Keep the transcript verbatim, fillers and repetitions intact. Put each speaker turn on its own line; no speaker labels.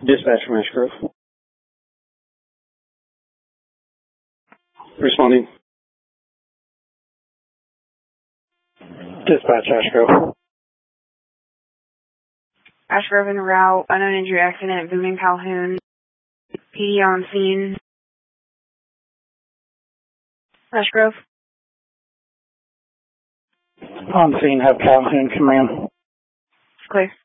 Dispatch from Ash Grove. Responding. Dispatch Ash Grove.
Ash Grove en route, unknown injury accident, Boone and Calhoun. P D on scene. Ash Grove.
On scene, have Calhoun command.
Clear.